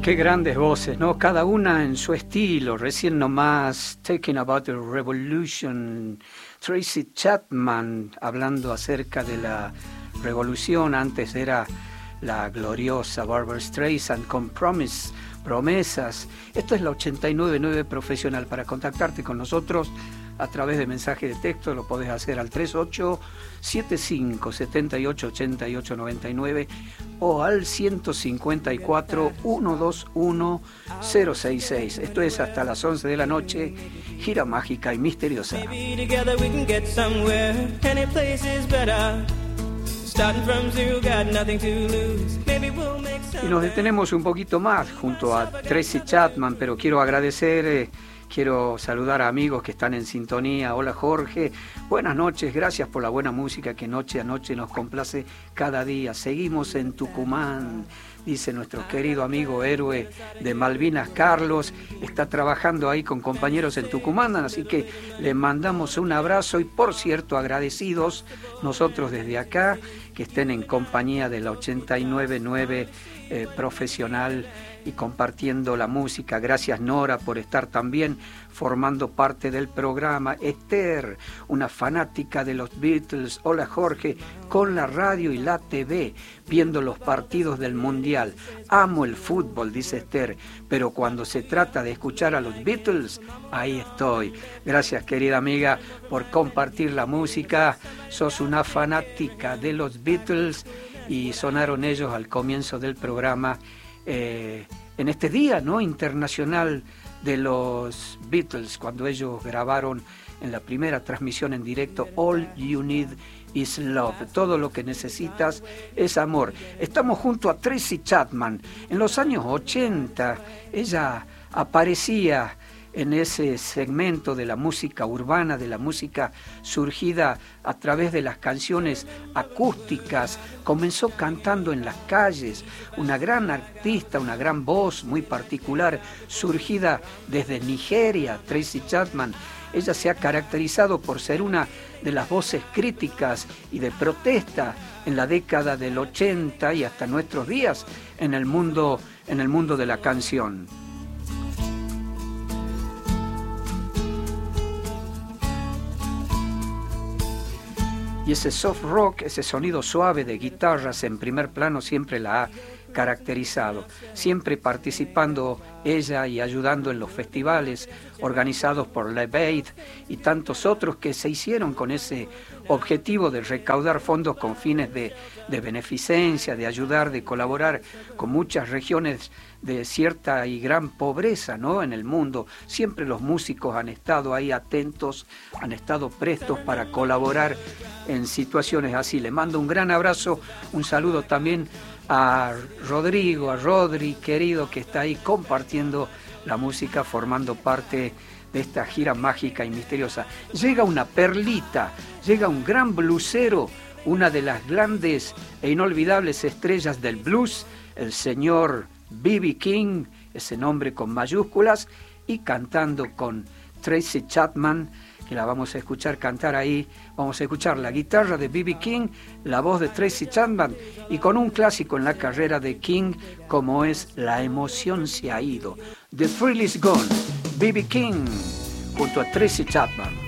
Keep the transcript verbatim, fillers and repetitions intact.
Qué grandes voces, ¿no? Cada una en su estilo. Recién nomás, Talking About the Revolution, Tracy Chapman, hablando acerca de la revolución. Antes era la gloriosa Barbra Streisand con Promise, Promesas. Esto es la ochenta y nueve punto nueve Profesional. Para contactarte con nosotros a través de mensaje de texto lo podés hacer al treinta y ocho, setenta y cinco, setenta y ocho, ochenta y ocho, noventa y nueve o al ciento cincuenta y cuatro, ciento veintiuno, cero sesenta y seis. Esto es hasta las once de la noche, gira mágica y misteriosa. Y nos detenemos un poquito más junto a Tracy Chapman, pero quiero agradecer... Eh, Quiero saludar a amigos que están en sintonía. Hola Jorge, buenas noches, gracias por la buena música que noche a noche nos complace cada día. Seguimos en Tucumán, dice nuestro querido amigo héroe de Malvinas, Carlos. Está trabajando ahí con compañeros en Tucumán, así que le mandamos un abrazo y, por cierto, agradecidos nosotros desde acá, que estén en compañía de la ochenta y nueve punto nueve eh, Profesional y compartiendo la música. Gracias Nora por estar también formando parte del programa. Esther, una fanática de los Beatles. Hola Jorge, con la radio y la T V, viendo los partidos del Mundial. Amo el fútbol, dice Esther, pero cuando se trata de escuchar a los Beatles, ahí estoy. Gracias querida amiga por compartir la música. Sos una fanática de los Beatles y sonaron ellos al comienzo del programa. Eh, en este día, ¿no?, internacional de los Beatles, cuando ellos grabaron en la primera transmisión en directo All You Need Is Love, todo lo que necesitas es amor. Estamos junto a Tracy Chapman. En los años ochenta ella aparecía en ese segmento de la música urbana, de la música surgida a través de las canciones acústicas. Comenzó cantando en las calles, una gran artista, una gran voz muy particular, surgida desde Nigeria, Tracy Chapman. Ella se ha caracterizado por ser una de las voces críticas y de protesta en la década del ochenta y hasta nuestros días en el mundo, en el mundo de la canción. Y ese soft rock, ese sonido suave de guitarras en primer plano siempre la ha caracterizado, siempre participando ella y ayudando en los festivales organizados por Live Aid y tantos otros que se hicieron con ese objetivo de recaudar fondos con fines de, de beneficencia, de ayudar, de colaborar con muchas regiones de cierta y gran pobreza, ¿no?, en el mundo. Siempre los músicos han estado ahí atentos, han estado prestos para colaborar en situaciones así. Le mando un gran abrazo, un saludo también a Rodrigo, a Rodri, querido, que está ahí compartiendo la música, formando parte de esta gira mágica y misteriosa. Llega una perlita, llega un gran blusero, una de las grandes e inolvidables estrellas del blues, el señor B B King, ese nombre con mayúsculas, y cantando con Tracy Chapman, que la vamos a escuchar cantar ahí. Vamos a escuchar la guitarra de B B King, la voz de Tracy Chapman, y con un clásico en la carrera de King como es La emoción se ha ido. The Thrill is Gone, B B King junto a Tracy Chapman.